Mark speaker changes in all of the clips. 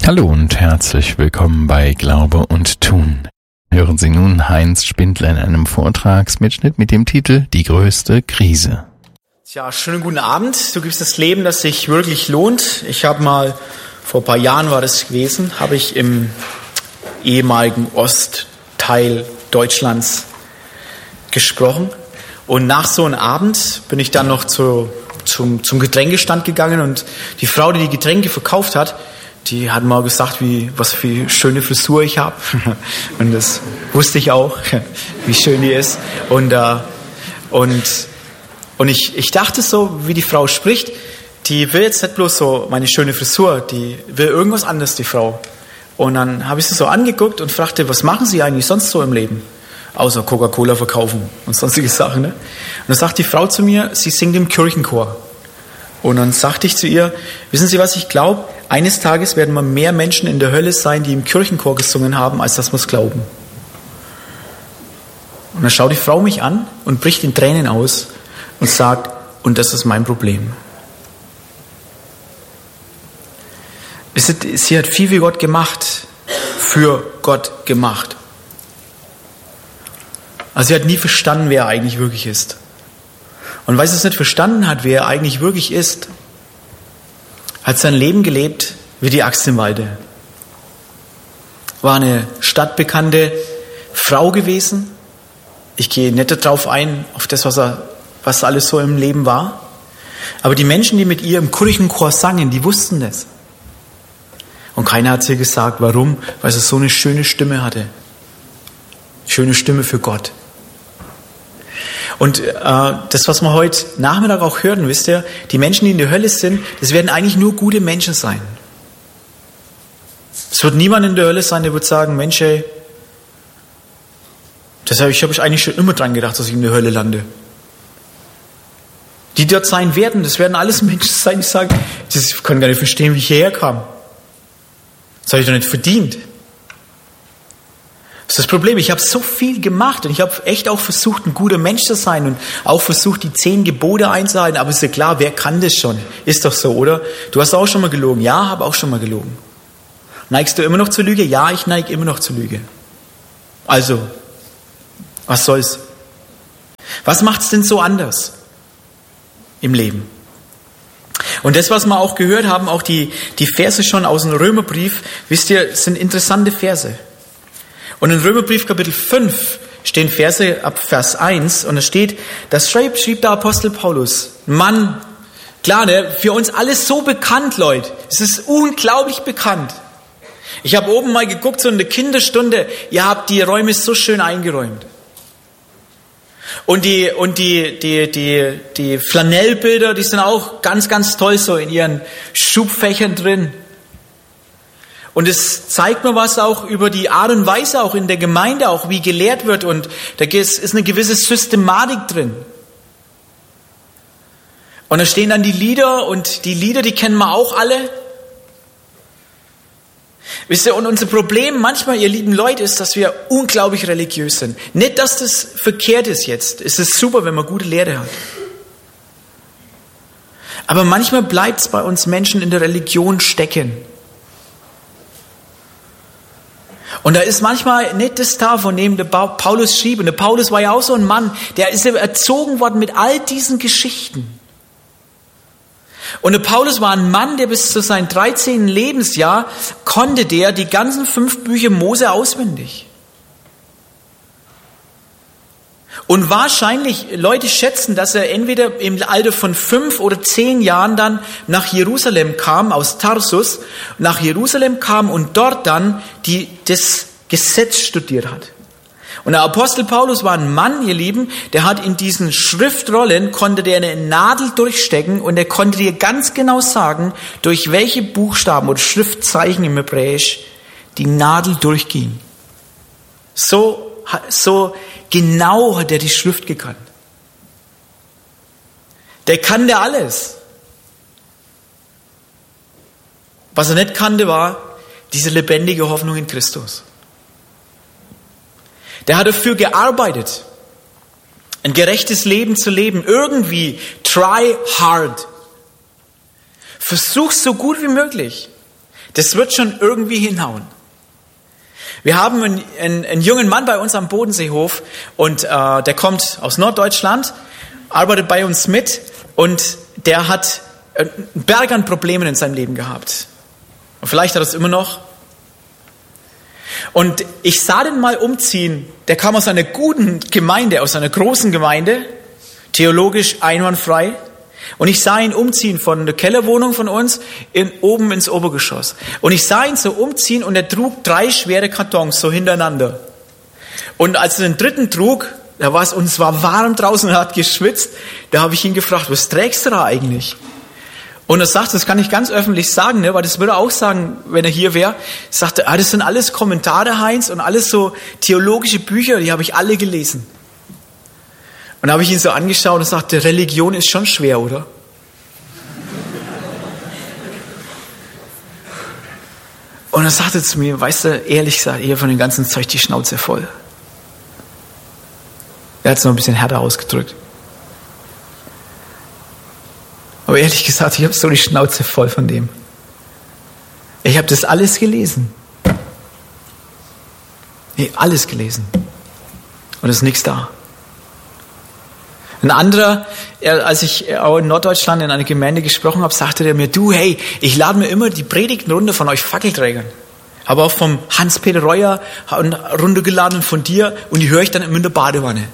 Speaker 1: Hallo und herzlich willkommen bei Glaube und Tun. Hören Sie nun Heinz Spindler in einem Vortragsmitschnitt mit dem Titel Die größte Krise.
Speaker 2: Tja, schönen guten Abend. Du gibst das Leben, das sich wirklich lohnt. Ich habe mal, vor ein paar Jahren war das gewesen, habe ich im ehemaligen Ostteil Deutschlands gesprochen. Und nach so einem Abend bin ich dann noch zum Getränkestand gegangen und die Frau, die die Getränke verkauft hat, die hat mal gesagt, was für eine schöne Frisur ich habe. Und das wusste ich auch, wie schön die ist. Und ich dachte so, wie die Frau spricht, die will jetzt nicht bloß so meine schöne Frisur, die will irgendwas anderes, die Frau. Und dann habe ich sie so angeguckt und fragte, was machen Sie eigentlich sonst so im Leben? Außer Coca-Cola verkaufen und sonstige Sachen. Ne? Und dann sagt die Frau zu mir, sie singt im Kirchenchor. Und dann sagte ich zu ihr, wissen Sie, was ich glaube? Eines Tages werden mal mehr Menschen in der Hölle sein, die im Kirchenchor gesungen haben, als dass wir es glauben. Und dann schaut die Frau mich an und bricht in Tränen aus und sagt, und das ist mein Problem. Sie hat viel wie Gott gemacht, für Gott gemacht. Also sie hat nie verstanden, wer er eigentlich wirklich ist. Und weil sie es nicht verstanden hat, wer er eigentlich wirklich ist, hat sein Leben gelebt wie die Axt im Walde. War eine stadtbekannte Frau gewesen. Ich gehe nicht darauf ein, auf das, was alles so im Leben war. Aber die Menschen, die mit ihr im Kirchenchor sangen, die wussten das. Und keiner hat sie gesagt, warum? Weil sie so eine schöne Stimme hatte. Schöne Stimme für Gott. Und das, was wir heute Nachmittag auch hören, wisst ihr, die Menschen, die in der Hölle sind, das werden eigentlich nur gute Menschen sein. Es wird niemand in der Hölle sein, der wird sagen, Mensch, ey, ich habe eigentlich schon immer dran gedacht, dass ich in der Hölle lande. Die dort sein werden, das werden alles Menschen sein, die sagen, ich kann gar nicht verstehen, wie ich hierher kam. Das habe ich doch nicht verdient. Das ist das Problem. Ich habe so viel gemacht und ich habe echt auch versucht, ein guter Mensch zu sein und auch versucht, die 10 Gebote einzuhalten. Aber ist ja klar, wer kann das schon? Ist doch so, oder? Du hast auch schon mal gelogen. Ja, habe auch schon mal gelogen. Neigst du immer noch zur Lüge? Ja, ich neige immer noch zur Lüge. Also, was soll's? Was macht's denn so anders im Leben? Und das, was wir auch gehört haben, auch die Verse schon aus dem Römerbrief, wisst ihr, sind interessante Verse. Und in Römerbrief Kapitel 5 stehen Verse ab Vers 1 und da steht, das schrieb der Apostel Paulus. Mann, klar, ne, für uns alles so bekannt, Leute. Es ist unglaublich bekannt. Ich habe oben mal geguckt, so in der Kinderstunde, ihr habt die Räume so schön eingeräumt. Und die Flanellbilder, die sind auch ganz, ganz toll so in ihren Schubfächern drin. Und es zeigt mir was auch über die Art und Weise auch in der Gemeinde, auch wie gelehrt wird. Und da ist eine gewisse Systematik drin. Und da stehen dann die Lieder und die Lieder, die kennen wir auch alle. Wisst ihr, und unser Problem manchmal, ihr lieben Leute, ist, dass wir unglaublich religiös sind. Nicht, dass das verkehrt ist jetzt. Es ist super, wenn man gute Lehre hat. Aber manchmal bleibt es bei uns Menschen in der Religion stecken. Und da ist manchmal nicht das da, von dem der Paulus schrieb. Und der Paulus war ja auch so ein Mann, der ist erzogen worden mit all diesen Geschichten. Und der Paulus war ein Mann, der bis zu seinem 13. Lebensjahr konnte der die ganzen 5 Bücher Mose auswendig. Und wahrscheinlich, Leute schätzen, dass er entweder im Alter von 5 oder 10 Jahren dann nach Jerusalem kam, aus Tarsus, nach Jerusalem kam und dort dann das Gesetz studiert hat. Und der Apostel Paulus war ein Mann, ihr Lieben, der hat in diesen Schriftrollen, konnte der eine Nadel durchstecken und er konnte dir ganz genau sagen, durch welche Buchstaben oder Schriftzeichen im Hebräisch die Nadel durchging. So genau hat er die Schrift gekannt. Der kannte alles. Was er nicht kannte, war diese lebendige Hoffnung in Christus. Der hat dafür gearbeitet, ein gerechtes Leben zu leben. Irgendwie, try hard. Versuch's so gut wie möglich. Das wird schon irgendwie hinhauen. Wir haben einen jungen Mann bei uns am Bodenseehof und der kommt aus Norddeutschland, arbeitet bei uns mit und der hat einen Berg an Problemen in seinem Leben gehabt. Und vielleicht hat er es immer noch. Und ich sah den mal umziehen. Der kam aus einer guten Gemeinde, aus einer großen Gemeinde, theologisch einwandfrei. Und ich sah ihn umziehen von der Kellerwohnung von uns oben ins Obergeschoss. Und ich sah ihn so umziehen und er trug 3 schwere Kartons so hintereinander. Und als er den dritten trug, und es war warm draußen, er hat geschwitzt, da habe ich ihn gefragt, was trägst du da eigentlich? Und er sagt, das kann ich ganz öffentlich sagen, ne, weil das würde er auch sagen, wenn er hier wäre. Er sagte, das sind alles Kommentare, Heinz, und alles so theologische Bücher, die habe ich alle gelesen. Und da habe ich ihn so angeschaut und sagte, Religion ist schon schwer, oder? Und er sagte zu mir, weißt du, ehrlich gesagt, eher von dem ganzen Zeug die Schnauze voll. Er hat es noch ein bisschen härter ausgedrückt. Aber ehrlich gesagt, ich habe so die Schnauze voll von dem. Ich habe das alles gelesen. Alles gelesen. Und es ist nichts da. Ein anderer, als ich auch in Norddeutschland in einer Gemeinde gesprochen habe, sagte der mir, du, hey, ich lade mir immer die Predigten runter von euch Fackelträgern. Aber auch vom Hans-Peter Reuer runtergeladen von dir und die höre ich dann immer in der Badewanne.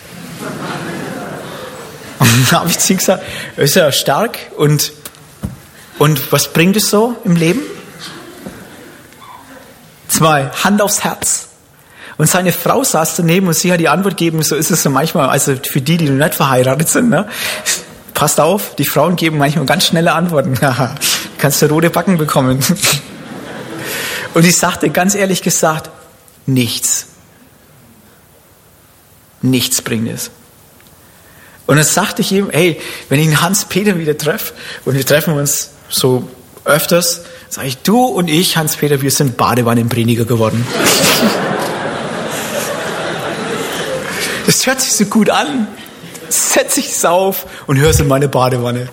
Speaker 2: Und da habe ich zu ihm gesagt, ist ja stark und was bringt es so im Leben? 2, Hand aufs Herz. Und seine Frau saß daneben und sie hat die Antwort gegeben, so ist es so manchmal, also für die noch nicht verheiratet sind, ne? Passt auf, die Frauen geben manchmal ganz schnelle Antworten. Kannst du rote Backen bekommen. Und ich sagte ganz ehrlich gesagt, nichts. Nichts bringt es. Und dann sagte ich ihm, hey, wenn ich den Hans-Peter wieder treffe, und wir treffen uns so öfters, sage ich, du und ich, Hans-Peter, wir sind Badewannenprediger geworden. Das hört sich so gut an. Setz dich auf und hörst in meine Badewanne.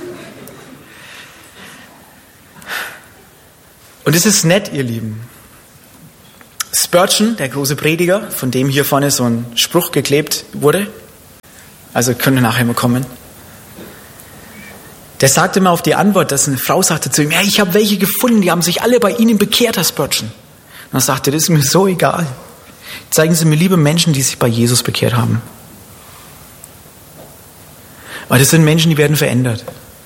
Speaker 2: Und es ist nett, ihr Lieben. Spurgeon, der große Prediger, von dem hier vorne so ein Spruch geklebt wurde, also können wir nachher mal kommen, der sagte mal auf die Antwort, dass eine Frau sagte zu ihm, hey, ich habe welche gefunden, die haben sich alle bei Ihnen bekehrt, Herr Spurgeon. Und dann sagte er, das ist mir so egal. Zeigen Sie mir lieber Menschen, die sich bei Jesus bekehrt haben. Weil das sind Menschen, die werden verändert.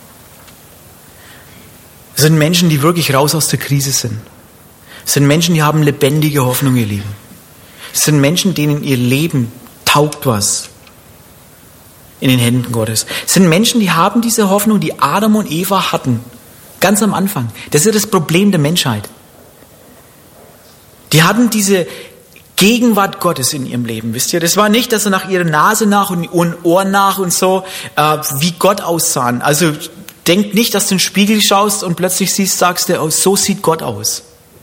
Speaker 2: Das sind Menschen, die wirklich raus aus der Krise sind. Das sind Menschen, die haben lebendige Hoffnung, ihr Lieben. Das sind Menschen, denen ihr Leben taugt was in den Händen Gottes. Das sind Menschen, die haben diese Hoffnung, die Adam und Eva hatten. Ganz am Anfang. Das ist ja das Problem der Menschheit. Die hatten diese Gegenwart Gottes in ihrem Leben, wisst ihr? Das war nicht, dass sie nach ihrer Nase nach und ihren Ohren nach und so, wie Gott aussahen. Also denk nicht, dass du in den Spiegel schaust und plötzlich sagst du, oh, so sieht Gott aus.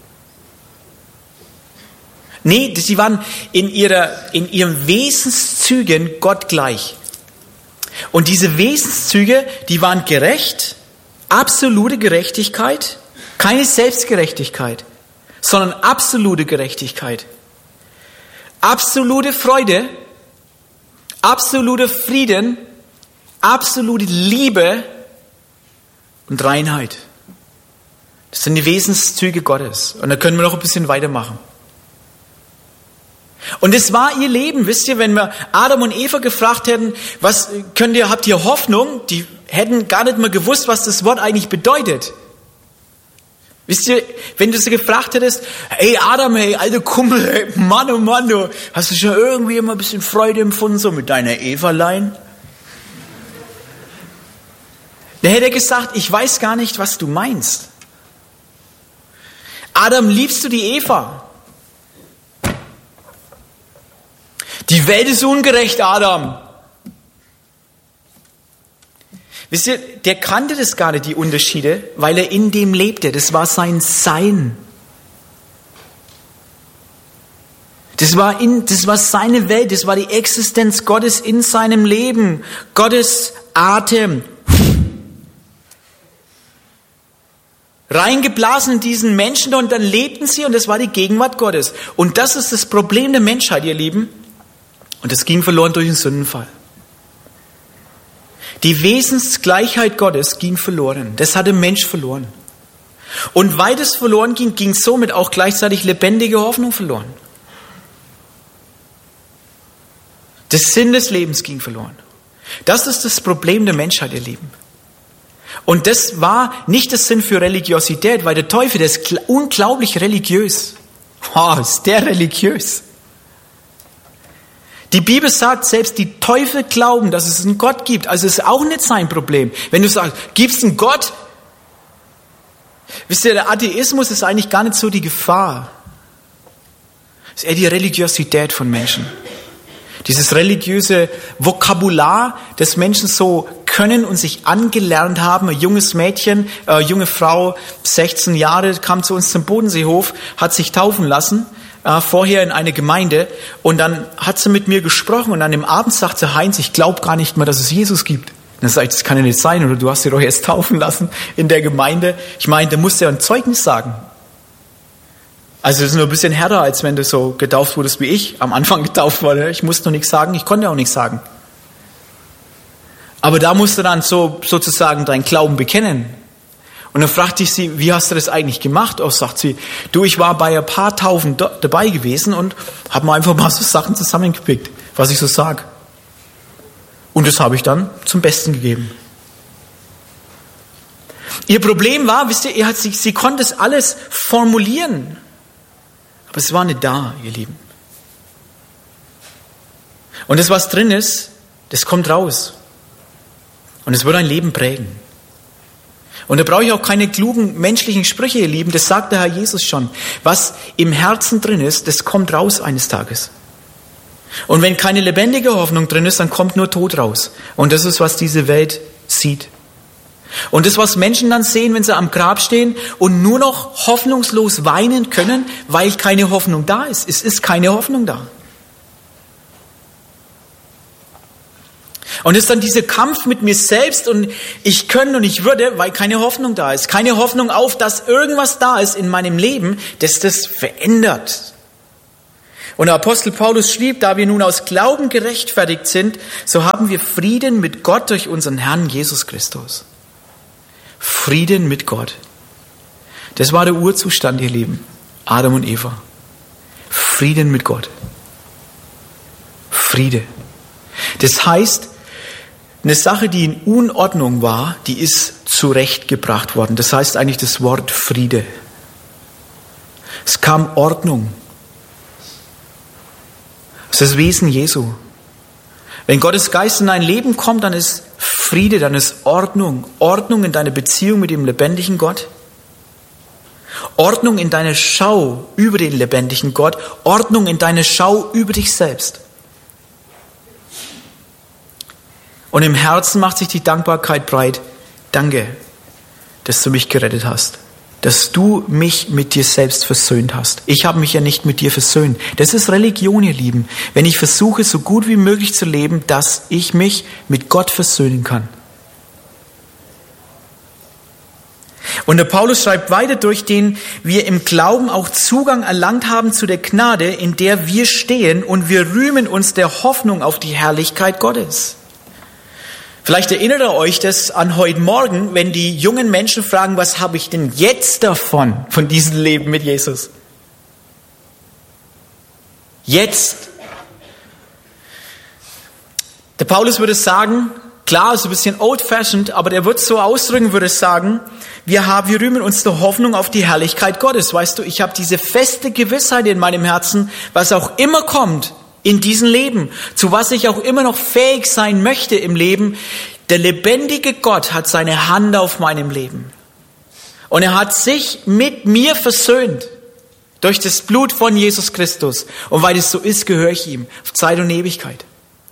Speaker 2: Nee, sie waren in ihren Wesenszügen Gott gleich. Und diese Wesenszüge, die waren gerecht, absolute Gerechtigkeit, keine Selbstgerechtigkeit, sondern absolute Gerechtigkeit. Absolute Freude, absoluter Frieden, absolute Liebe und Reinheit. Das sind die Wesenszüge Gottes. Und da können wir noch ein bisschen weitermachen. Und es war ihr Leben, wisst ihr, wenn wir Adam und Eva gefragt hätten, habt ihr Hoffnung? Die hätten gar nicht mehr gewusst, was das Wort eigentlich bedeutet. Wisst ihr, wenn du sie gefragt hättest, hey Adam, hey alter Kumpel, hey, Mann, oh Mann, du, hast du schon irgendwie immer ein bisschen Freude empfunden, so mit deiner Evalein? Dann hätte er gesagt, ich weiß gar nicht, was du meinst. Adam, liebst du die Eva? Die Welt ist ungerecht, Adam. Wisst ihr, der kannte das gar nicht, die Unterschiede, weil er in dem lebte. Das war sein Sein. Das war seine Welt, das war die Existenz Gottes in seinem Leben. Gottes Atem. reingeblasen in diesen Menschen und dann lebten sie und das war die Gegenwart Gottes. Und das ist das Problem der Menschheit, ihr Lieben. Und das ging verloren durch den Sündenfall. Die Wesensgleichheit Gottes ging verloren. Das hat der Mensch verloren. Und weil das verloren ging, ging somit auch gleichzeitig lebendige Hoffnung verloren. Der Sinn des Lebens ging verloren. Das ist das Problem der Menschheit, ihr Lieben. Und das war nicht der Sinn für Religiosität, weil der Teufel, der ist unglaublich religiös. Oh, ist der religiös. Die Bibel sagt, selbst die Teufel glauben, dass es einen Gott gibt. Also ist auch nicht sein Problem. Wenn du sagst, gibt es einen Gott? Wisst ihr, der Atheismus ist eigentlich gar nicht so die Gefahr. Es ist eher die Religiosität von Menschen. Dieses religiöse Vokabular, das Menschen so können und sich angelernt haben. Ein junges Mädchen, junge Frau, 16 Jahre, kam zu uns zum Bodenseehof, hat sich taufen lassen, vorher in eine Gemeinde. Und dann hat sie mit mir gesprochen und an dem Abend sagt sie, Heinz, ich glaube gar nicht mehr, dass es Jesus gibt. Und dann sage ich, das kann ja nicht sein, oder du hast dich doch erst taufen lassen in der Gemeinde. Ich meine, da musst du ja ein Zeugnis sagen. Also das ist nur ein bisschen härter, als wenn du so getauft wurdest wie ich, am Anfang getauft wurde. Ich musste noch nichts sagen, ich konnte auch nichts sagen. Aber da musst du dann sozusagen deinen Glauben bekennen. Und dann fragte ich sie, wie hast du das eigentlich gemacht? Oh, sagt sie, du, ich war bei ein paar Taufen dabei gewesen und habe mir einfach mal so Sachen zusammengepickt, was ich so sag. Und das habe ich dann zum Besten gegeben. Ihr Problem war, wisst ihr, sie konnte es alles formulieren. Aber es war nicht da, ihr Lieben. Und das, was drin ist, das kommt raus. Und es wird ein Leben prägen. Und da brauche ich auch keine klugen menschlichen Sprüche, ihr Lieben. Das sagt der Herr Jesus schon. Was im Herzen drin ist, das kommt raus eines Tages. Und wenn keine lebendige Hoffnung drin ist, dann kommt nur Tod raus. Und das ist, was diese Welt sieht. Und das, was Menschen dann sehen, wenn sie am Grab stehen und nur noch hoffnungslos weinen können, weil keine Hoffnung da ist. Es ist keine Hoffnung da. Und es ist dann dieser Kampf mit mir selbst und ich könnte und ich würde, weil keine Hoffnung da ist. Keine Hoffnung auf, dass irgendwas da ist in meinem Leben, das das verändert. Und der Apostel Paulus schrieb, da wir nun aus Glauben gerechtfertigt sind, so haben wir Frieden mit Gott durch unseren Herrn Jesus Christus. Frieden mit Gott. Das war der Urzustand, ihr Lieben. Adam und Eva. Frieden mit Gott. Friede. Das heißt, eine Sache, die in Unordnung war, die ist zurechtgebracht worden. Das heißt eigentlich das Wort Friede. Es kam Ordnung. Das ist das Wesen Jesu. Wenn Gottes Geist in dein Leben kommt, dann ist Friede, dann ist Ordnung. Ordnung in deiner Beziehung mit dem lebendigen Gott. Ordnung in deiner Schau über den lebendigen Gott. Ordnung in deiner Schau über dich selbst. Und im Herzen macht sich die Dankbarkeit breit. Danke, dass du mich gerettet hast. Dass du mich mit dir selbst versöhnt hast. Ich habe mich ja nicht mit dir versöhnt. Das ist Religion, ihr Lieben. Wenn ich versuche, so gut wie möglich zu leben, dass ich mich mit Gott versöhnen kann. Und der Paulus schreibt weiter, durch den wir im Glauben auch Zugang erlangt haben zu der Gnade, in der wir stehen, und wir rühmen uns der Hoffnung auf die Herrlichkeit Gottes. Vielleicht erinnert ihr euch das an heute Morgen, wenn die jungen Menschen fragen, was habe ich denn jetzt davon, von diesem Leben mit Jesus? Jetzt. Der Paulus würde sagen, klar, ist ein bisschen old-fashioned, aber der wird so ausdrücken, würde sagen, wir rühmen uns der Hoffnung auf die Herrlichkeit Gottes. Weißt du, ich habe diese feste Gewissheit in meinem Herzen, was auch immer kommt, in diesem Leben, zu was ich auch immer noch fähig sein möchte im Leben, der lebendige Gott hat seine Hand auf meinem Leben. Und er hat sich mit mir versöhnt durch das Blut von Jesus Christus. Und weil es so ist, gehöre ich ihm auf Zeit und Ewigkeit.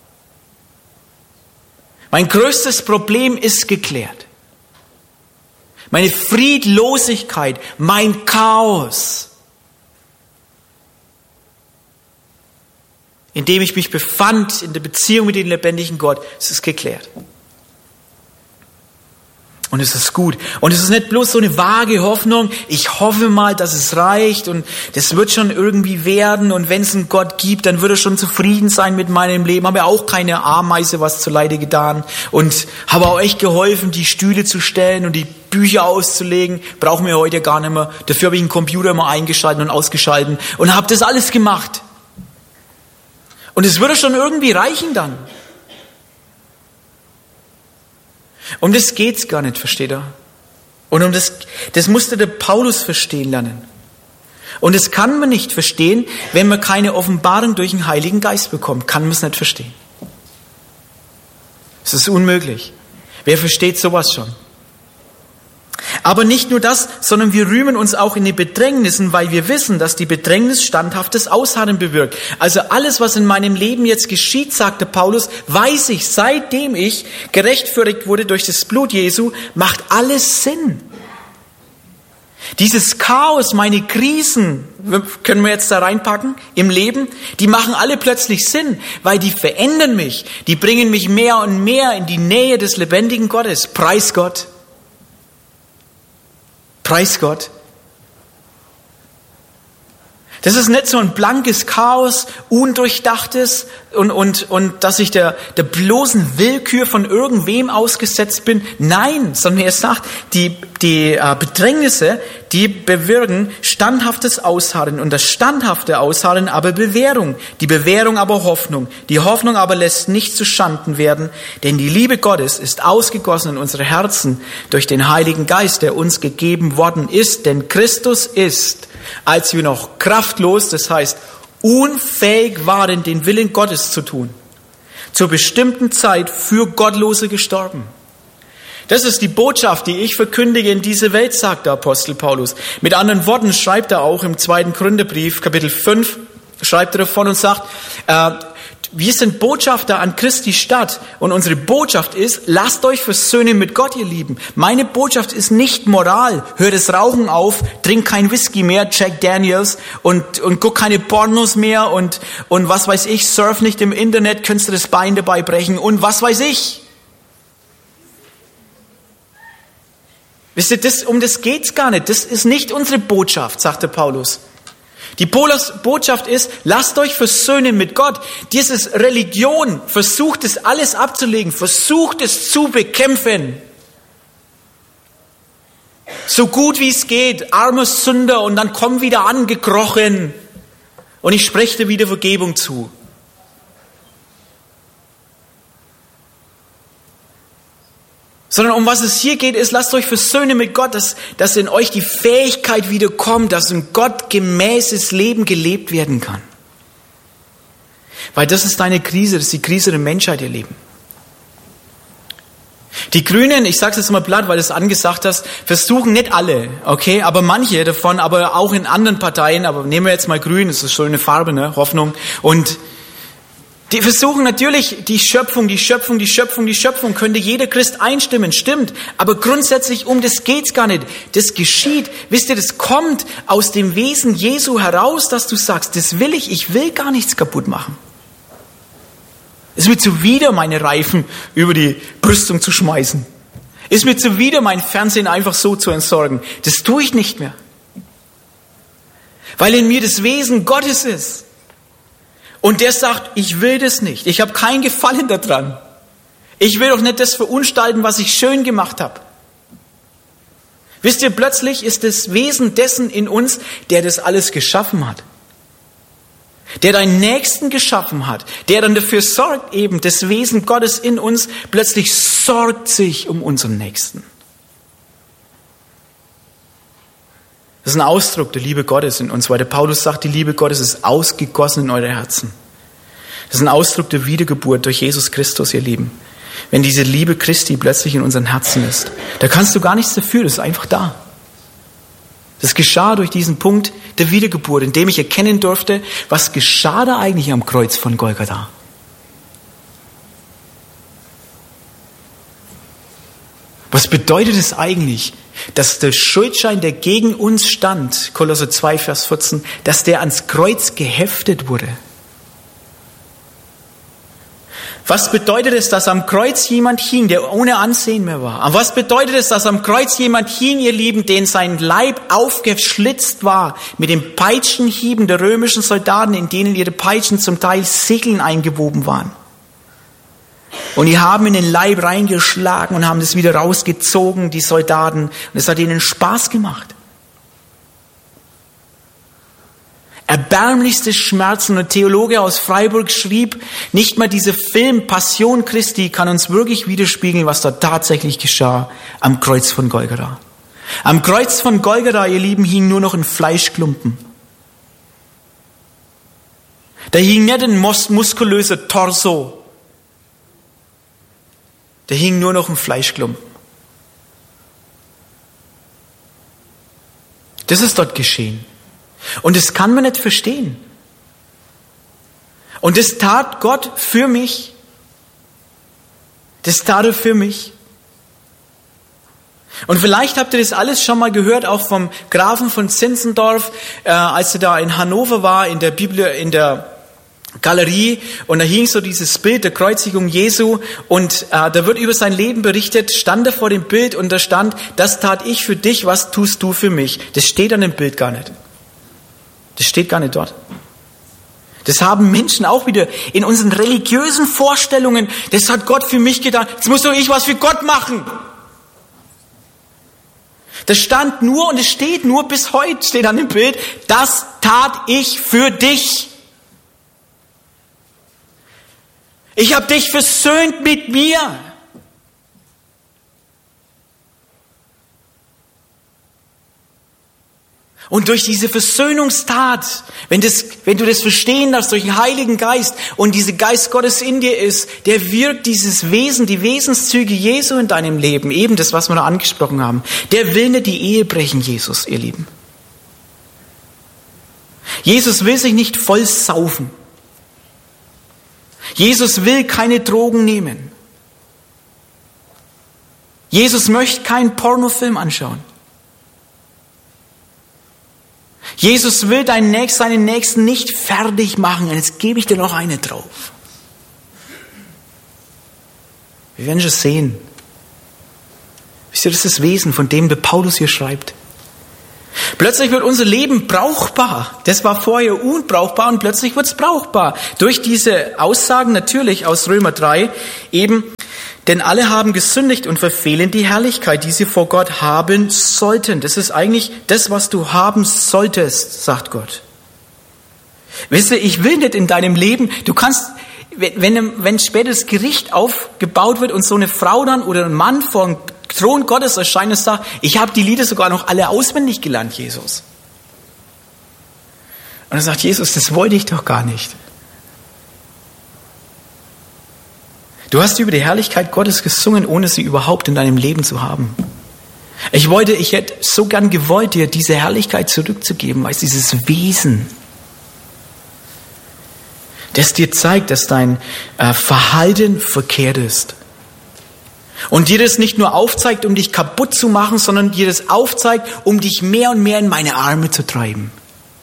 Speaker 2: Mein größtes Problem ist geklärt. Meine Friedlosigkeit, mein Chaos, in dem ich mich befand, in der Beziehung mit dem lebendigen Gott, es ist geklärt. Und es ist gut. Und es ist nicht bloß so eine vage Hoffnung, ich hoffe mal, dass es reicht und das wird schon irgendwie werden und wenn es einen Gott gibt, dann wird er schon zufrieden sein mit meinem Leben. Habe ja auch keine Ameise was zuleide getan und habe auch echt geholfen, die Stühle zu stellen und die Bücher auszulegen. Brauchen wir heute gar nicht mehr. Dafür habe ich einen Computer mal eingeschaltet und ausgeschalten und habe das alles gemacht. Und es würde schon irgendwie reichen dann. Um das geht's gar nicht, versteht ihr? Und um das musste der Paulus verstehen lernen. Und das kann man nicht verstehen, wenn man keine Offenbarung durch den Heiligen Geist bekommt. Kann man es nicht verstehen. Es ist unmöglich. Wer versteht sowas schon? Aber nicht nur das, sondern wir rühmen uns auch in den Bedrängnissen, weil wir wissen, dass die Bedrängnis standhaftes Ausharren bewirkt. Also alles, was in meinem Leben jetzt geschieht, sagte Paulus, weiß ich, seitdem ich gerechtfertigt wurde durch das Blut Jesu, macht alles Sinn. Dieses Chaos, meine Krisen, können wir jetzt da reinpacken im Leben, die machen alle plötzlich Sinn, weil die verändern mich, die bringen mich mehr und mehr in die Nähe des lebendigen Gottes. Preis Gott. Preis Gott. Das ist nicht so ein blankes Chaos, undurchdachtes und dass ich der bloßen Willkür von irgendwem ausgesetzt bin. Nein, sondern er sagt, die Bedrängnisse, die bewirken standhaftes Ausharren und das standhafte Ausharren aber Bewährung, die Bewährung aber Hoffnung. Die Hoffnung aber lässt nicht zu Schanden werden, denn die Liebe Gottes ist ausgegossen in unsere Herzen durch den Heiligen Geist, der uns gegeben worden ist, denn Christus ist, als wir noch kraftlos, das heißt unfähig waren, den Willen Gottes zu tun, zur bestimmten Zeit für Gottlose gestorben. Das ist die Botschaft, die ich verkündige in diese Welt, sagt der Apostel Paulus. Mit anderen Worten schreibt er auch im 2. Korintherbrief, Kapitel 5, schreibt er davon und sagt, wir sind Botschafter an Christi Stadt und unsere Botschaft ist, lasst euch versöhnen mit Gott, ihr Lieben. Meine Botschaft ist nicht Moral. Hör das Rauchen auf, trink kein Whisky mehr, Jack Daniels und guck keine Pornos mehr und was weiß ich, surf nicht im Internet, könntest du das Bein dabei brechen und was weiß ich. Wisst ihr, um das geht's gar nicht. Das ist nicht unsere Botschaft, sagte Paulus. Die Botschaft ist, lasst euch versöhnen mit Gott. Dieses Religion, versucht es alles abzulegen, versucht es zu bekämpfen. So gut wie es geht, armer Sünder und dann komm wieder angekrochen und ich spreche dir wieder Vergebung zu. Sondern um was es hier geht, ist, lasst euch versöhnen mit Gott, dass in euch die Fähigkeit wieder kommt, dass ein gottgemäßes Leben gelebt werden kann. Weil das ist deine Krise, das ist die Krise der Menschheit, ihr Lieben. Die Grünen, ich sage es jetzt mal platt, weil du es angesagt hast, versuchen nicht alle, okay, aber manche davon, aber auch in anderen Parteien, aber nehmen wir jetzt mal Grün, das ist schon eine Farbe, ne, Hoffnung, und die versuchen natürlich die Schöpfung, könnte jeder Christ einstimmen, stimmt. Aber grundsätzlich um das geht's gar nicht. Das geschieht, wisst ihr, das kommt aus dem Wesen Jesu heraus, dass du sagst, das will ich will gar nichts kaputt machen. Es ist mir zuwider, meine Reifen über die Brüstung zu schmeißen. Es ist mir zuwider, mein Fernsehen einfach so zu entsorgen. Das tue ich nicht mehr. Weil in mir das Wesen Gottes ist. Und der sagt, ich will das nicht. Ich habe kein Gefallen daran. Ich will doch nicht das verunstalten, was ich schön gemacht habe. Wisst ihr, plötzlich ist das Wesen dessen in uns, der das alles geschaffen hat. Der deinen Nächsten geschaffen hat. Der dann dafür sorgt, eben das Wesen Gottes in uns, plötzlich sorgt sich um unseren Nächsten. Das ist ein Ausdruck der Liebe Gottes in uns, weil der Paulus sagt, die Liebe Gottes ist ausgegossen in eure Herzen. Das ist ein Ausdruck der Wiedergeburt durch Jesus Christus, ihr Lieben. Wenn diese Liebe Christi plötzlich in unseren Herzen ist, da kannst du gar nichts dafür, das ist einfach da. Das geschah durch diesen Punkt der Wiedergeburt, in dem ich erkennen durfte, was geschah da eigentlich am Kreuz von Golgatha. Was bedeutet es eigentlich, dass der Schuldschein, der gegen uns stand, Kolosser 2, Vers 14, dass der ans Kreuz geheftet wurde? Was bedeutet es, dass am Kreuz jemand hing, der ohne Ansehen mehr war? Und was bedeutet es, dass am Kreuz jemand hing, ihr Lieben, den sein Leib aufgeschlitzt war mit den Peitschenhieben der römischen Soldaten, in denen ihre Peitschen zum Teil Sicheln eingewoben waren? Und die haben in den Leib reingeschlagen und haben das wieder rausgezogen, die Soldaten. Und es hat ihnen Spaß gemacht. Erbärmlichste Schmerzen. Und ein Theologe aus Freiburg schrieb, nicht mal dieser Film Passion Christi kann uns wirklich widerspiegeln, was da tatsächlich geschah am Kreuz von Golgatha. Am Kreuz von Golgatha, ihr Lieben, hing nur noch ein Fleischklumpen. Da hing nicht ein muskulöser Torso. Da hing nur noch ein Fleischklumpen. Das ist dort geschehen. Und das kann man nicht verstehen. Und das tat Gott für mich. Das tat er für mich. Und vielleicht habt ihr das alles schon mal gehört, auch vom Grafen von Zinzendorf, als er da in Hannover war, in der Galerie, und da hing so dieses Bild der Kreuzigung Jesu, und da wird über sein Leben berichtet, stand er vor dem Bild und da stand, das tat ich für dich, was tust du für mich? Das steht an dem Bild gar nicht. Das steht gar nicht dort. Das haben Menschen auch wieder in unseren religiösen Vorstellungen, das hat Gott für mich getan, jetzt muss doch ich was für Gott machen. Das stand nur und es steht nur bis heute, steht an dem Bild, das tat ich für dich. Ich habe dich versöhnt mit mir. Und durch diese Versöhnungstat, wenn du das verstehen darfst, durch den Heiligen Geist und dieser Geist Gottes in dir ist, der wirkt dieses Wesen, die Wesenszüge Jesu in deinem Leben, eben das, was wir da angesprochen haben. Der will nicht die Ehe brechen, Jesus, ihr Lieben. Jesus will sich nicht voll saufen. Jesus will keine Drogen nehmen. Jesus möchte keinen Pornofilm anschauen. Jesus will seinen Nächsten nicht fertig machen. Und jetzt gebe ich dir noch eine drauf. Wir werden schon sehen. Wisst ihr, das ist das Wesen, von dem der Paulus hier schreibt. Plötzlich wird unser Leben brauchbar. Das war vorher unbrauchbar und plötzlich wird es brauchbar. Durch diese Aussagen natürlich aus Römer 3 eben, denn alle haben gesündigt und verfehlen die Herrlichkeit, die sie vor Gott haben sollten. Das ist eigentlich das, was du haben solltest, sagt Gott. Wisst ihr, ich will nicht in deinem Leben, du kannst, wenn später das Gericht aufgebaut wird und so eine Frau dann oder ein Mann vor dem Thron Gottes erscheint und sagt, ich habe die Lieder sogar noch alle auswendig gelernt, Jesus. Und er sagt, Jesus, das wollte ich doch gar nicht. Du hast über die Herrlichkeit Gottes gesungen, ohne sie überhaupt in deinem Leben zu haben. Ich hätte so gern gewollt, dir diese Herrlichkeit zurückzugeben, weil dieses Wesen, das dir zeigt, dass dein Verhalten verkehrt ist. Und dir das nicht nur aufzeigt, um dich kaputt zu machen, sondern dir das aufzeigt, um dich mehr und mehr in meine Arme zu treiben.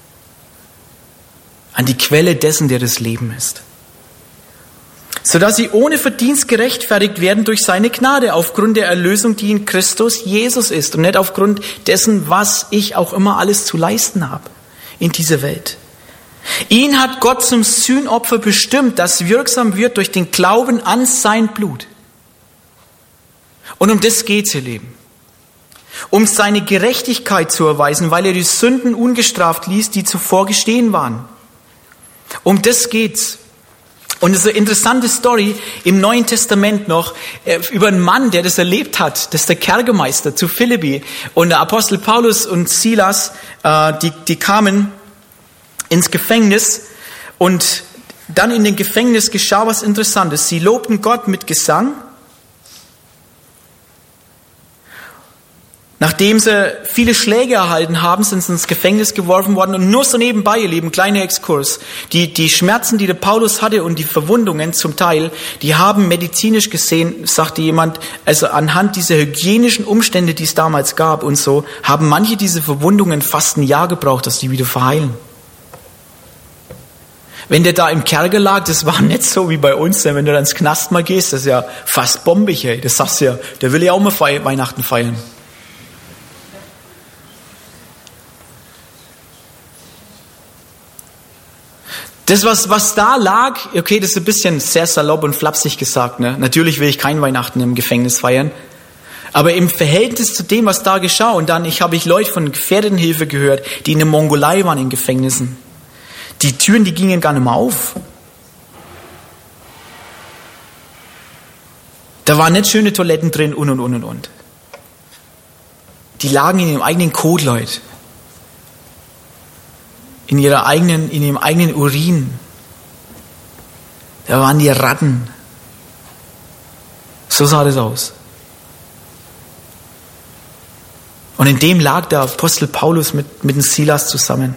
Speaker 2: An die Quelle dessen, der das Leben ist. Sodass sie ohne Verdienst gerechtfertigt werden durch seine Gnade, aufgrund der Erlösung, die in Christus Jesus ist. Und nicht aufgrund dessen, was ich auch immer alles zu leisten habe in dieser Welt. Ihn hat Gott zum Sühnopfer bestimmt, das wirksam wird durch den Glauben an sein Blut. Und um das geht's, ihr Lieben. Um seine Gerechtigkeit zu erweisen, weil er die Sünden ungestraft ließ, die zuvor geschehen waren. Um das geht's. Und es ist eine interessante Story im Neuen Testament noch über einen Mann, der das erlebt hat. Das ist der Kerkermeister zu Philippi. Und der Apostel Paulus und Silas, die kamen ins Gefängnis. Und dann in dem Gefängnis geschah was Interessantes. Sie lobten Gott mit Gesang. Nachdem sie viele Schläge erhalten haben, sind sie ins Gefängnis geworfen worden. Und nur so nebenbei, ihr Lieben, kleiner Exkurs. Die Schmerzen, die der Paulus hatte und die Verwundungen zum Teil, die haben medizinisch gesehen, sagte jemand, also anhand dieser hygienischen Umstände, die es damals gab und so, haben manche diese Verwundungen fast ein Jahr gebraucht, dass die wieder verheilen. Wenn der da im Kerker lag, das war nicht so wie bei uns, wenn du dann ins Knast mal gehst, das ist ja fast bombig, ey. Das sagst du ja, der will ja auch mal Weihnachten feiern. Das, was da lag, okay, das ist ein bisschen sehr salopp und flapsig gesagt, ne? Natürlich will ich kein Weihnachten im Gefängnis feiern. Aber im Verhältnis zu dem, was da geschah, und dann habe ich Leute von Gefährdetenhilfe gehört, die in der Mongolei waren in Gefängnissen. Die Türen, die gingen gar nicht mehr auf. Da waren nicht schöne Toiletten drin und. Die lagen in ihrem eigenen Kot, Leute. In ihrem eigenen Urin. Da waren die Ratten. So sah das aus. Und in dem lag der Apostel Paulus mit dem Silas zusammen.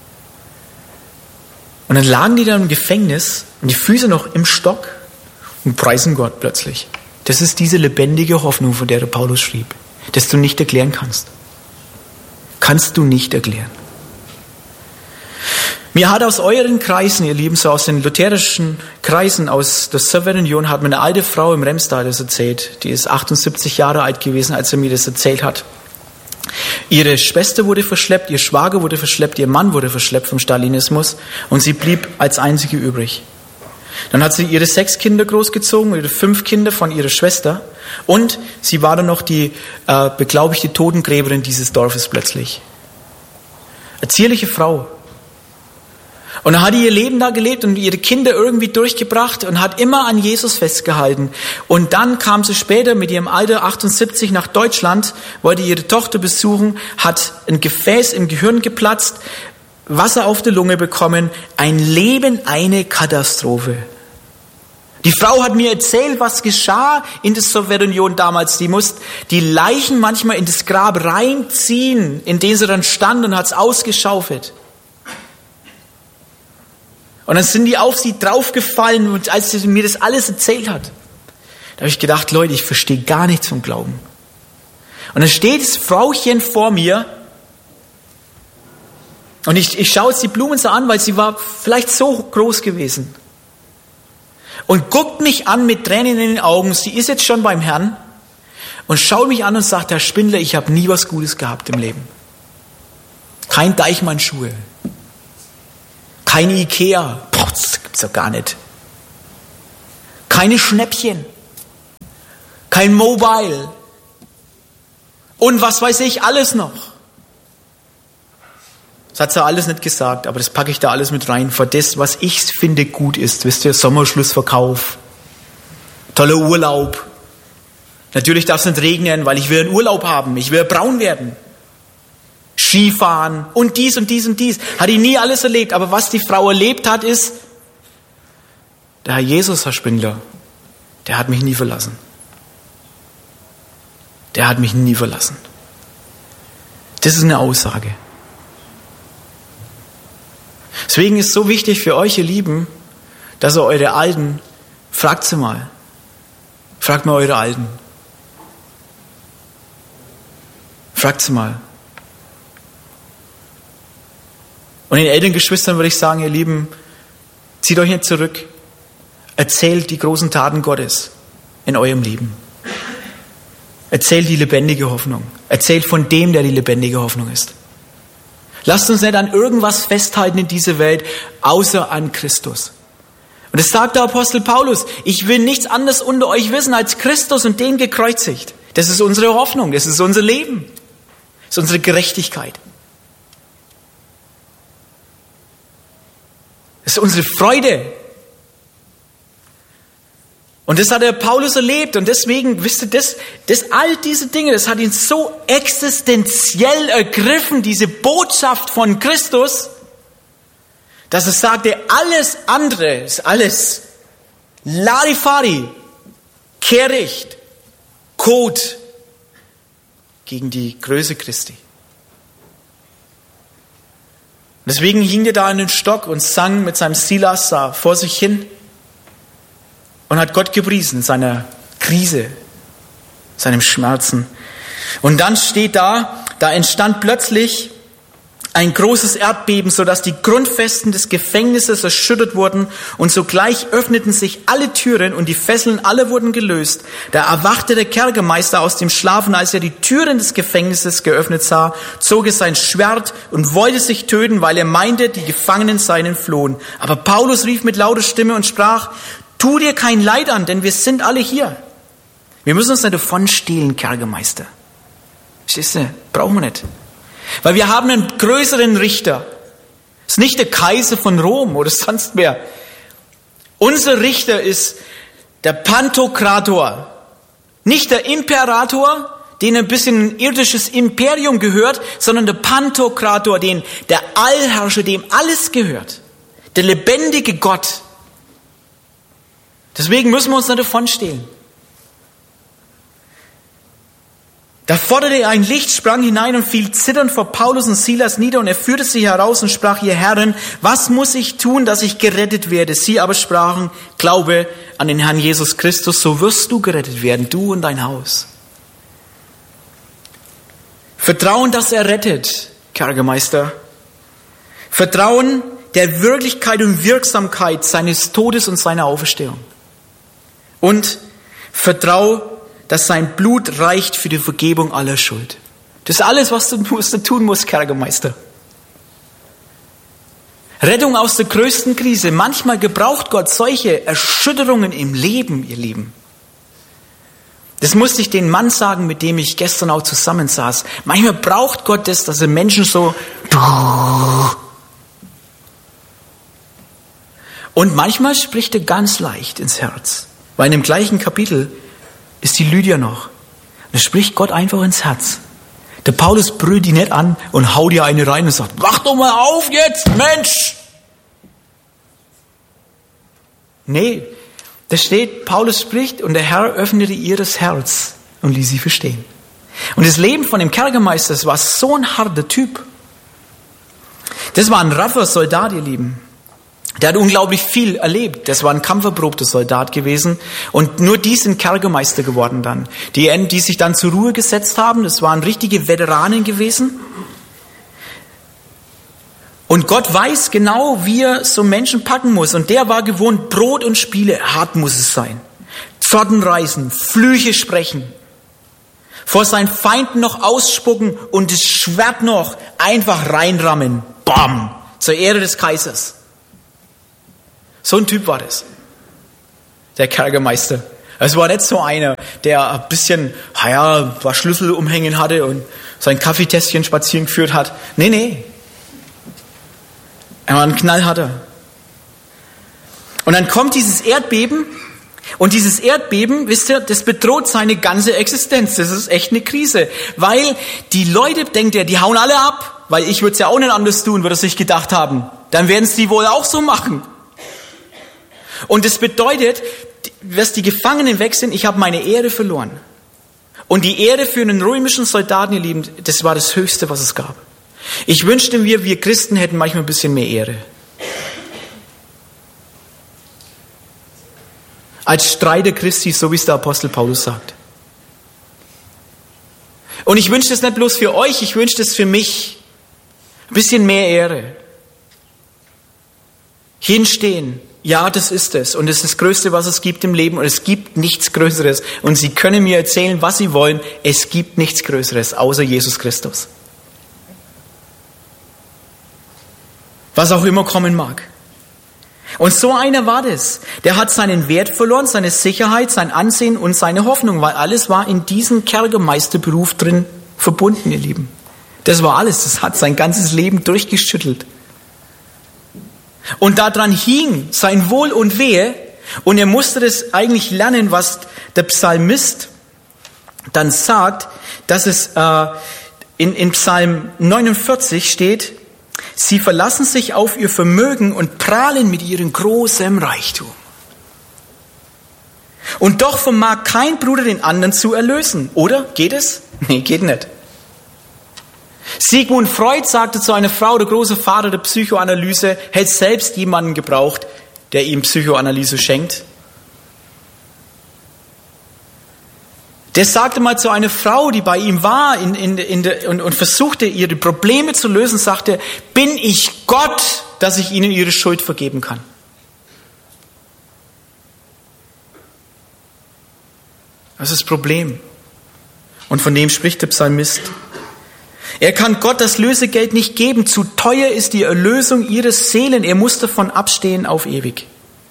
Speaker 2: Und dann lagen die da im Gefängnis und die Füße noch im Stock und preisen Gott plötzlich. Das ist diese lebendige Hoffnung, von der der Paulus schrieb, dass du nicht erklären kannst. Kannst du nicht erklären. Mir hat aus euren Kreisen, ihr Lieben, so aus den lutherischen Kreisen, aus der Sowjetunion, hat mir eine alte Frau im Remstal das erzählt. Die ist 78 Jahre alt gewesen, als er mir das erzählt hat. Ihre Schwester wurde verschleppt, ihr Schwager wurde verschleppt, ihr Mann wurde verschleppt vom Stalinismus und sie blieb als einzige übrig. Dann hat sie ihre 6 Kinder großgezogen, ihre 5 Kinder von ihrer Schwester und sie war dann noch die beglaubigte Totengräberin dieses Dorfes plötzlich. Eine zierliche Frau. Und dann hat die ihr Leben da gelebt und ihre Kinder irgendwie durchgebracht und hat immer an Jesus festgehalten. Und dann kam sie später mit ihrem Alter 78 nach Deutschland, wollte ihre Tochter besuchen, hat ein Gefäß im Gehirn geplatzt, Wasser auf der Lunge bekommen, ein Leben, eine Katastrophe. Die Frau hat mir erzählt, was geschah in der Sowjetunion damals. Die musste die Leichen manchmal in das Grab reinziehen, in dem sie dann stand und hat es ausgeschaufelt. Und dann sind die auf sie draufgefallen und als sie mir das alles erzählt hat, da habe ich gedacht, Leute, ich verstehe gar nichts vom Glauben. Und dann steht das Frauchen vor mir und ich schaue jetzt die Blumen so an, weil sie war vielleicht so groß gewesen. Und guckt mich an mit Tränen in den Augen, sie ist jetzt schon beim Herrn und schaut mich an und sagt, Herr Spindler, ich habe nie was Gutes gehabt im Leben. Kein Deichmann-Schuhe. Keine Ikea, das gibt's doch gar nicht. Keine Schnäppchen. Kein Mobile. Und was weiß ich, alles noch. Das hat sie alles nicht gesagt, aber das packe ich da alles mit rein. Für das, was ich finde gut ist. Wisst ihr, Sommerschlussverkauf. Toller Urlaub. Natürlich darf es nicht regnen, weil ich will einen Urlaub haben. Ich will braun werden. Skifahren und dies und dies und dies. Hat die nie alles erlebt. Aber was die Frau erlebt hat, ist, der Herr Jesus, Herr Spindler, der hat mich nie verlassen. Der hat mich nie verlassen. Das ist eine Aussage. Deswegen ist es so wichtig für euch, ihr Lieben, dass ihr eure Alten, fragt sie mal. Fragt mal eure Alten. Fragt sie mal. Und den Elterngeschwistern würde ich sagen, ihr Lieben, zieht euch nicht zurück. Erzählt die großen Taten Gottes in eurem Leben. Erzählt die lebendige Hoffnung. Erzählt von dem, der die lebendige Hoffnung ist. Lasst uns nicht an irgendwas festhalten in dieser Welt, außer an Christus. Und das sagt der Apostel Paulus. Ich will nichts anderes unter euch wissen als Christus und den gekreuzigt. Das ist unsere Hoffnung, das ist unser Leben. Das ist unsere Gerechtigkeit. Das ist unsere Freude. Und das hat der Paulus erlebt. Und deswegen, wisst ihr, all diese Dinge, das hat ihn so existenziell ergriffen, diese Botschaft von Christus, dass er sagte, alles andere ist alles Larifari, Kehricht, Kot gegen die Größe Christi. Deswegen hing er da an den Stock und sang mit seinem Silas da vor sich hin und hat Gott gepriesen in seiner Krise, seinem Schmerzen. Und dann steht da entstand plötzlich ein großes Erdbeben, sodass die Grundfesten des Gefängnisses erschüttert wurden, und sogleich öffneten sich alle Türen und die Fesseln alle wurden gelöst. Da erwachte der Kerkermeister aus dem Schlaf, und als er die Türen des Gefängnisses geöffnet sah, zog er sein Schwert und wollte sich töten, weil er meinte, die Gefangenen seien entflohen. Aber Paulus rief mit lauter Stimme und sprach: Tu dir kein Leid an, denn wir sind alle hier. Wir müssen uns nicht davon stehlen, Kerkermeister. Verstehst du? Brauchen wir nicht. Weil wir haben einen größeren Richter. Das ist nicht der Kaiser von Rom oder sonst wer. Unser Richter ist der Pantokrator. Nicht der Imperator, den ein bisschen ein irdisches Imperium gehört, sondern der Pantokrator, der Allherrscher, dem alles gehört. Der lebendige Gott. Deswegen müssen wir uns nicht davon stehlen. Da forderte er ein Licht, sprang hinein und fiel zitternd vor Paulus und Silas nieder, und er führte sie heraus und sprach: Ihr Herren, was muss ich tun, dass ich gerettet werde? Sie aber sprachen: Glaube an den Herrn Jesus Christus, so wirst du gerettet werden, du und dein Haus. Vertrauen, dass er rettet, Kerkermeister. Vertrauen der Wirklichkeit und Wirksamkeit seines Todes und seiner Auferstehung. Und Vertrau, dass sein Blut reicht für die Vergebung aller Schuld. Das ist alles, was du tun musst, Kerkermeister. Rettung aus der größten Krise. Manchmal gebraucht Gott solche Erschütterungen im Leben, ihr Lieben. Das musste ich den Mann sagen, mit dem ich gestern auch zusammensaß. Manchmal braucht Gott das, dass er Menschen so... Und manchmal spricht er ganz leicht ins Herz. Weil in dem gleichen Kapitel ist die Lydia noch. Da spricht Gott einfach ins Herz. Der Paulus brüllt die nicht an und haut ihr eine rein und sagt: Wach doch mal auf jetzt, Mensch! Nee, da steht, Paulus spricht und der Herr öffnete ihr das Herz und ließ sie verstehen. Und das Leben von dem Kerkermeister, das war so ein harter Typ. Das war ein raffer Soldat, ihr Lieben. Der hat unglaublich viel erlebt. Das war ein kampferprobter Soldat gewesen. Und nur die sind Kerkermeister geworden dann. Die sich dann zur Ruhe gesetzt haben, das waren richtige Veteranen gewesen. Und Gott weiß genau, wie er so Menschen packen muss. Und der war gewohnt, Brot und Spiele, hart muss es sein. Zotten reißen, Flüche sprechen. Vor seinen Feinden noch ausspucken und das Schwert noch einfach reinrammen. Bam! Zur Ehre des Kaisers. So ein Typ war das, der Kerkermeister. Es war nicht so einer, der ein bisschen, ein paar Schlüssel umhängen hatte und sein Kaffeetässchen spazieren geführt hat. Nee. Er war ein Knallharter. Und dann kommt dieses Erdbeben, und dieses Erdbeben, wisst ihr, das bedroht seine ganze Existenz. Das ist echt eine Krise, weil die Leute, denkt er, die hauen alle ab, weil ich würde es ja auch nicht anders tun, würde er sich gedacht haben. Dann werden es die wohl auch so machen. Und das bedeutet, dass die Gefangenen weg sind, ich habe meine Ehre verloren. Und die Ehre für einen römischen Soldaten, ihr Lieben, das war das Höchste, was es gab. Ich wünschte mir, wir Christen hätten manchmal ein bisschen mehr Ehre. Als Streiter Christi, so wie es der Apostel Paulus sagt. Und ich wünsche das nicht bloß für euch, ich wünsche das für mich. Ein bisschen mehr Ehre. Hinstehen. Ja, das ist es. Und das ist das Größte, was es gibt im Leben. Und es gibt nichts Größeres. Und Sie können mir erzählen, was Sie wollen. Es gibt nichts Größeres, außer Jesus Christus. Was auch immer kommen mag. Und so einer war das. Der hat seinen Wert verloren, seine Sicherheit, sein Ansehen und seine Hoffnung. Weil alles war in diesem Kerkermeisterberuf drin verbunden, ihr Lieben. Das war alles. Das hat sein ganzes Leben durchgeschüttelt. Und daran hing sein Wohl und Wehe, und er musste das eigentlich lernen, was der Psalmist dann sagt, dass es in Psalm 49 steht: Sie verlassen sich auf ihr Vermögen und prahlen mit ihrem großen Reichtum. Und doch vermag kein Bruder den anderen zu erlösen. Oder? Geht es? Nee, geht nicht. Sigmund Freud sagte zu einer Frau, der große Vater der Psychoanalyse, hätte selbst jemanden gebraucht, der ihm Psychoanalyse schenkt. Der sagte mal zu einer Frau, die bei ihm war und versuchte, ihre Probleme zu lösen, sagte, bin ich Gott, dass ich ihnen ihre Schuld vergeben kann? Das ist das Problem. Und von dem spricht der Psalmist. Er kann Gott das Lösegeld nicht geben. Zu teuer ist die Erlösung ihres Seelen. Er muss davon abstehen auf ewig.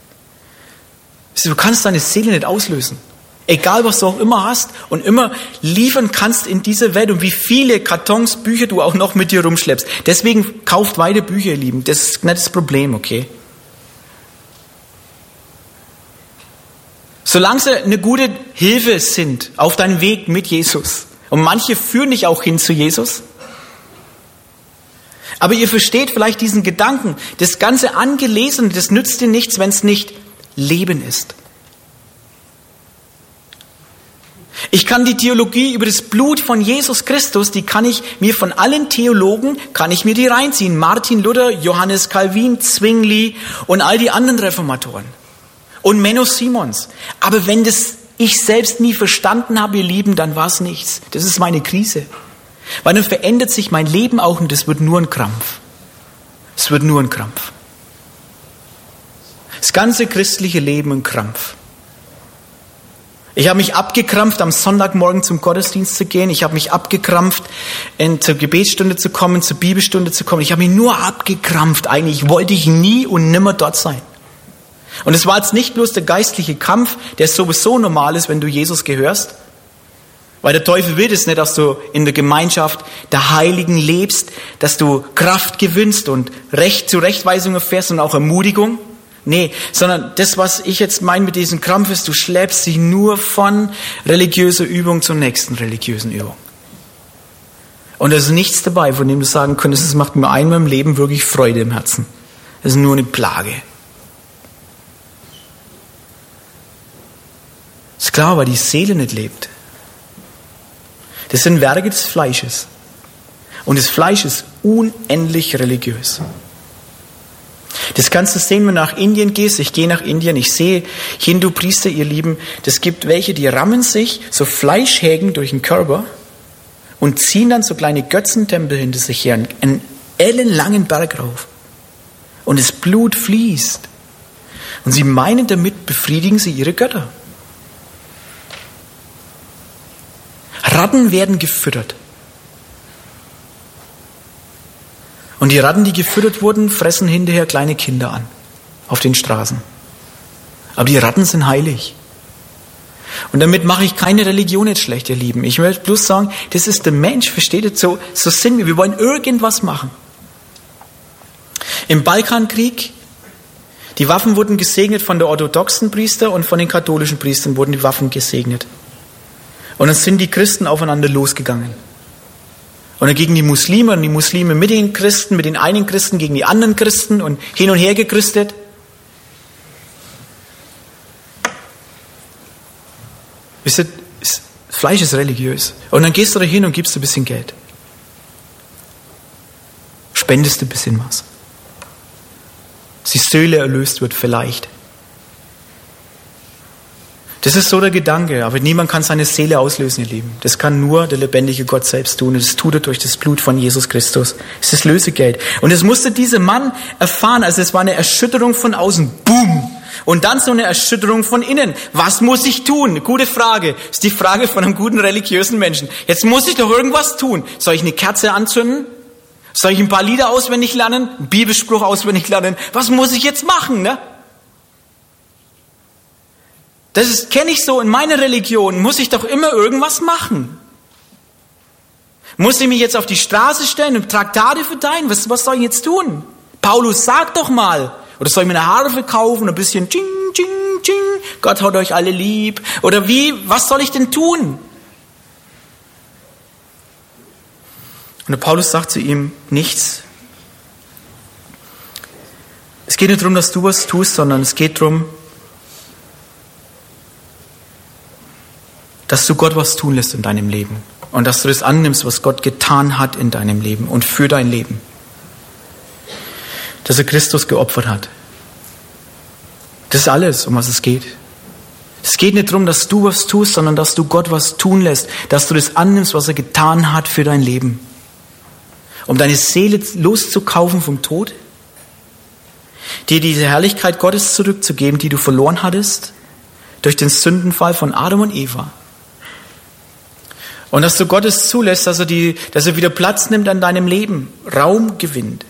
Speaker 2: Du kannst deine Seele nicht auslösen. Egal, was du auch immer hast und immer liefern kannst in dieser Welt und wie viele Kartons, Bücher du auch noch mit dir rumschleppst. Deswegen kauft weiter Bücher, ihr Lieben. Das ist nicht das Problem, okay? Solange sie eine gute Hilfe sind auf deinem Weg mit Jesus. Und manche führen dich auch hin zu Jesus. Aber ihr versteht vielleicht diesen Gedanken. Das ganze Angelesene, das nützt dir nichts, wenn es nicht Leben ist. Ich kann die Theologie über das Blut von Jesus Christus, die kann ich mir von allen Theologen, kann ich mir die reinziehen. Martin Luther, Johannes Calvin, Zwingli und all die anderen Reformatoren. Und Menno Simons. Aber wenn das ich selbst nie verstanden habe, ihr Lieben, dann war es nichts. Das ist meine Krise. Weil dann verändert sich mein Leben auch und das wird nur ein Krampf. Es wird nur ein Krampf. Das ganze christliche Leben ein Krampf. Ich habe mich abgekrampft, am Sonntagmorgen zum Gottesdienst zu gehen. Ich habe mich abgekrampft, zur Gebetsstunde zu kommen, zur Bibelstunde zu kommen. Ich habe mich nur abgekrampft. Eigentlich wollte ich nie und nimmer dort sein. Und es war jetzt nicht bloß der geistliche Kampf, der sowieso normal ist, wenn du Jesus gehörst. Weil der Teufel will es nicht, dass du in der Gemeinschaft der Heiligen lebst, dass du Kraft gewinnst und Zurechtweisung erfährst und auch Ermutigung. Nee, sondern das, was ich jetzt meine mit diesem Krampf ist, du schleppst dich nur von religiöser Übung zur nächsten religiösen Übung. Und da ist nichts dabei, von dem du sagen könntest, es macht mir einmal im Leben wirklich Freude im Herzen. Das ist nur eine Plage. Ist klar, weil die Seele nicht lebt. Das sind Werke des Fleisches. Und das Fleisch ist unendlich religiös. Das kannst du sehen, wenn du nach Indien gehst. Ich gehe nach Indien, ich sehe Hindu-Priester, ihr Lieben. Das gibt welche, die rammen sich so Fleischhägen durch den Körper und ziehen dann so kleine Götzentempel hinter sich her, einen ellenlangen Berg rauf. Und das Blut fließt. Und sie meinen, damit befriedigen sie ihre Götter. Ratten werden gefüttert. Und die Ratten, die gefüttert wurden, fressen hinterher kleine Kinder an. Auf den Straßen. Aber die Ratten sind heilig. Und damit mache ich keine Religion jetzt schlecht, ihr Lieben. Ich möchte bloß sagen, das ist der Mensch, versteht ihr? So sind wir. Wir wollen irgendwas machen. Im Balkankrieg, die Waffen wurden gesegnet von der orthodoxen Priester und von den katholischen Priestern wurden die Waffen gesegnet. Und dann sind die Christen aufeinander losgegangen. Und dann gegen die Muslime und die Muslime mit den Christen, mit den einen Christen gegen die anderen Christen und hin und her gechristelt. Wisst ihr, das Fleisch ist religiös. Und dann gehst du da hin und gibst ein bisschen Geld. Spendest ein bisschen was. Dass die Seele erlöst wird vielleicht. Das ist so der Gedanke, aber niemand kann seine Seele auslösen, ihr Lieben. Das kann nur der lebendige Gott selbst tun. Und das tut er durch das Blut von Jesus Christus. Das ist das Lösegeld. Und das musste dieser Mann erfahren. Also es war eine Erschütterung von außen. Boom! Und dann so eine Erschütterung von innen. Was muss ich tun? Eine gute Frage. Das ist die Frage von einem guten religiösen Menschen. Jetzt muss ich doch irgendwas tun. Soll ich eine Kerze anzünden? Soll ich ein paar Lieder auswendig lernen? Einen Bibelspruch auswendig lernen? Was muss ich jetzt machen, ne? Das kenne ich so in meiner Religion. Muss ich doch immer irgendwas machen. Muss ich mich jetzt auf die Straße stellen und Traktate verteilen? Was soll ich jetzt tun? Paulus, sag doch mal. Oder soll ich mir eine Harfe kaufen, ein bisschen tsching, tsching, tsching, Gott hat euch alle lieb. Oder wie? Was soll ich denn tun? Und der Paulus sagt zu ihm, nichts. Es geht nicht darum, dass du was tust, sondern es geht darum, dass du Gott was tun lässt in deinem Leben und dass du das annimmst, was Gott getan hat in deinem Leben und für dein Leben. Dass er Christus geopfert hat. Das ist alles, um was es geht. Es geht nicht darum, dass du was tust, sondern dass du Gott was tun lässt, dass du das annimmst, was er getan hat für dein Leben. Um deine Seele loszukaufen vom Tod, dir diese Herrlichkeit Gottes zurückzugeben, die du verloren hattest, durch den Sündenfall von Adam und Eva. Und dass du Gottes zulässt, dass er wieder Platz nimmt an deinem Leben, Raum gewinnt.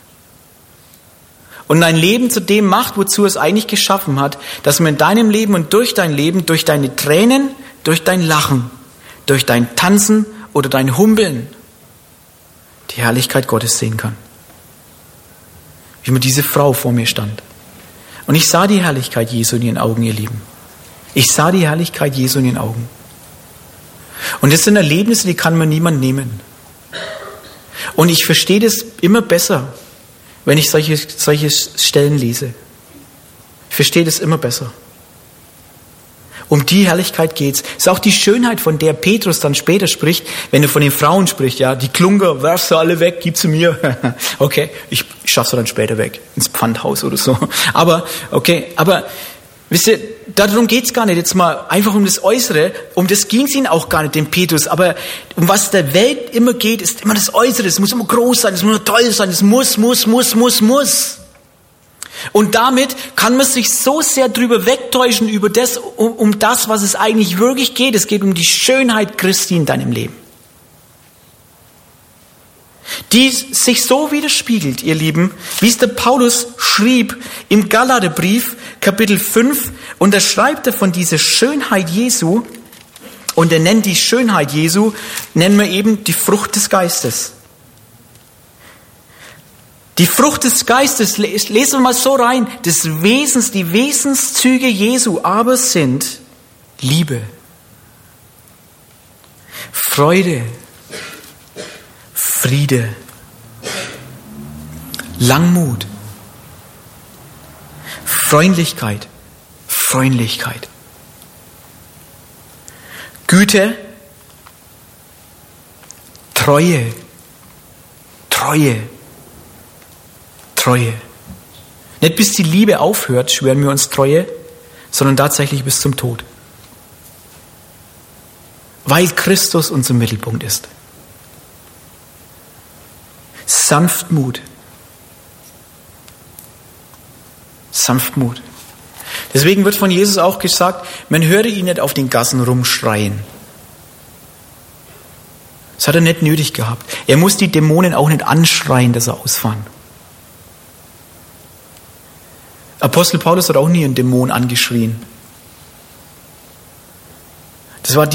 Speaker 2: Und dein Leben zu dem macht, wozu es eigentlich geschaffen hat, dass man in deinem Leben und durch dein Leben, durch deine Tränen, durch dein Lachen, durch dein Tanzen oder dein Humpeln die Herrlichkeit Gottes sehen kann. Wie mir diese Frau vor mir stand. Und ich sah die Herrlichkeit Jesu in ihren Augen, ihr Lieben. Ich sah die Herrlichkeit Jesu in ihren Augen. Und das sind Erlebnisse, die kann mir niemand nehmen. Und ich verstehe das immer besser, wenn ich solche Stellen lese. Ich verstehe das immer besser. Um die Herrlichkeit geht's. Ist auch die Schönheit, von der Petrus dann später spricht, wenn er von den Frauen spricht. Ja, die Klunker, werfst du alle weg, gib sie mir. Okay, ich schaff sie dann später weg, ins Pfandhaus oder so. Aber wisst ihr, darum geht's gar nicht. Jetzt mal einfach um das Äußere. Um das ging's ihnen auch gar nicht, dem Petrus. Aber um was der Welt immer geht, ist immer das Äußere. Es muss immer groß sein, es muss immer toll sein, es muss. Und damit kann man sich so sehr drüber wegtäuschen über das, um das, was es eigentlich wirklich geht. Es geht um die Schönheit Christi in deinem Leben. Die sich so widerspiegelt, ihr Lieben, wie es der Paulus schrieb im Galaterbrief, Kapitel 5, und da schreibt er von dieser Schönheit Jesu, und er nennt die Schönheit Jesu, nennen wir eben die Frucht des Geistes. Die Frucht des Geistes, lesen wir mal so rein, die Wesenszüge Jesu aber sind Liebe, Freude, Friede, Langmut, Freundlichkeit, Güte, Treue. Nicht bis die Liebe aufhört, schwören wir uns Treue, sondern tatsächlich bis zum Tod. Weil Christus unser Mittelpunkt ist. Sanftmut. Deswegen wird von Jesus auch gesagt, man höre ihn nicht auf den Gassen rumschreien. Das hat er nicht nötig gehabt. Er muss die Dämonen auch nicht anschreien, dass sie ausfahren. Apostel Paulus hat auch nie einen Dämon angeschrien. Das war